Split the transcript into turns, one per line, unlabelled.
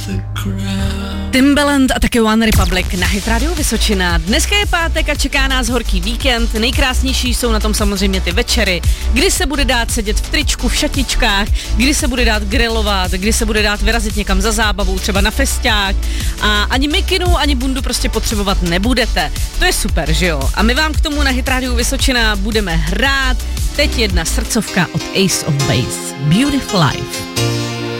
Timbaland a také One Republic na Hit Radio Vysočina. Dneska je pátek a čeká nás horký víkend. Nejkrásnější jsou na tom samozřejmě ty večery, kdy se bude dát sedět v tričku, v šatičkách, kdy se bude dát grilovat, kdy se bude dát vyrazit někam za zábavou, třeba na festák. A ani mikinu, ani bundu prostě potřebovat nebudete. To je super, že jo? A my vám k tomu na Hit Radio Vysočina budeme hrát. Teď jedna srdcovka od Ace of Base. Beautiful Life.